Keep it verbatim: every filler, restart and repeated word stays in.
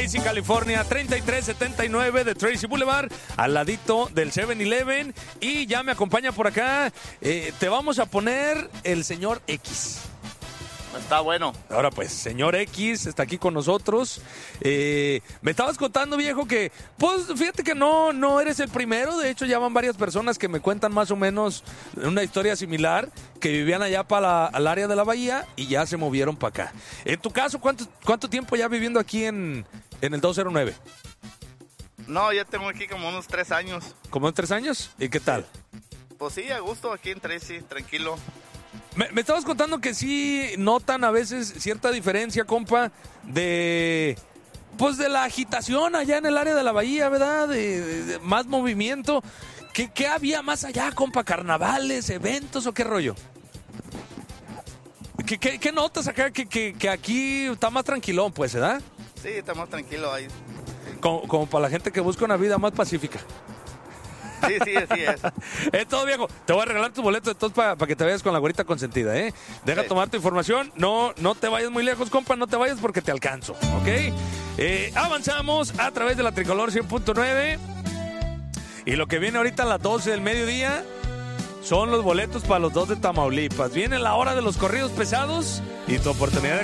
Tracy, California, treinta y tres setenta y nueve de Tracy Boulevard, al ladito del seven eleven. Y ya me acompaña por acá. Eh, te vamos a poner el señor X. Está bueno. Ahora pues, señor X está aquí con nosotros. Eh, me estabas contando, viejo, que pues fíjate que no, no eres el primero. De hecho, ya van varias personas que me cuentan más o menos una historia similar, que vivían allá para el área de la bahía y ya se movieron para acá. En tu caso, ¿cuánto, cuánto tiempo ya viviendo aquí en, en el dos cero nueve? No, ya tengo aquí como unos tres años. ¿Como en tres años? ¿Y qué tal? Pues sí, a gusto aquí en Tracy, tranquilo. Me, me estabas contando que sí notan a veces cierta diferencia, compa, de pues de la agitación allá en el área de la bahía, ¿verdad? De, de, de más movimiento. ¿Qué, ¿Qué había más allá, compa? ¿Carnavales, eventos o qué rollo? ¿Qué, qué, qué notas acá que, que, que aquí está más tranquilón, pues, ¿verdad? Sí, está más tranquilo ahí. Como, como para la gente que busca una vida más pacífica. Sí, sí, así es. Es todo, viejo. Te voy a regalar tu boleto entonces para pa que te vayas con la güerita consentida, ¿eh? Deja Sí. tomar tu información. No, no te vayas muy lejos, compa. No te vayas porque te alcanzo, ¿ok? Eh, avanzamos a través de la Tricolor cien punto nueve. Y lo que viene ahorita a las doce del mediodía son los boletos para los dos de Tamaulipas. Viene la hora de los corridos pesados y tu oportunidad de